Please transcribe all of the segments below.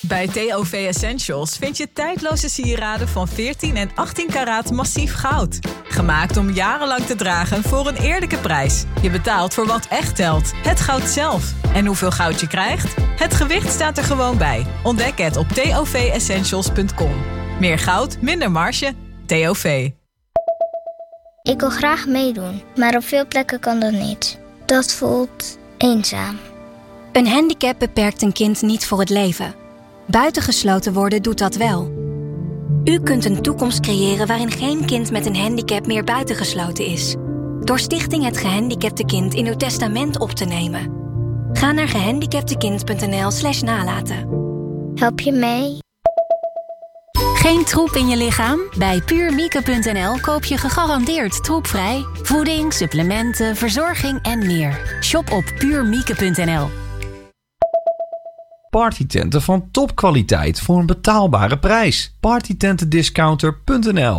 Bij TOV Essentials vind je tijdloze sieraden van 14 en 18 karaat massief goud. Gemaakt om jarenlang te dragen voor een eerlijke prijs. Je betaalt voor wat echt telt, het goud zelf. En hoeveel goud je krijgt? Het gewicht staat er gewoon bij. Ontdek het op tovessentials.com. Meer goud, minder marge. TOV. Ik wil graag meedoen, maar op veel plekken kan dat niet. Dat voelt eenzaam. Een handicap beperkt een kind niet voor het leven. Buitengesloten worden doet dat wel. U kunt een toekomst creëren waarin geen kind met een handicap meer buitengesloten is. Door Stichting Het Gehandicapte Kind in uw testament op te nemen. Ga naar gehandicaptekind.nl/nalaten. Help je mee? Geen troep in je lichaam? Bij puurmieke.nl koop je gegarandeerd troepvrij. Voeding, supplementen, verzorging en meer. Shop op puurmieke.nl. Partytenten van topkwaliteit voor een betaalbare prijs. Partytentendiscounter.nl.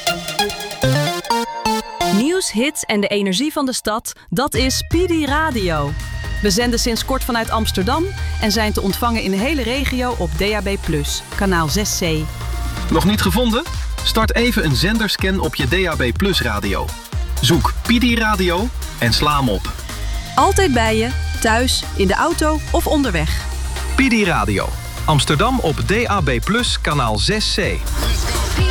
Nieuws, hits en de energie van de stad, dat is PD Radio. We zenden sinds kort vanuit Amsterdam en zijn te ontvangen in de hele regio op DAB+, kanaal 6C. Nog niet gevonden? Start even een zenderscan op je DAB+ radio. Zoek PD Radio en sla hem op. Altijd bij je, thuis, in de auto of onderweg. PD Radio. Amsterdam op DAB+, kanaal 6C.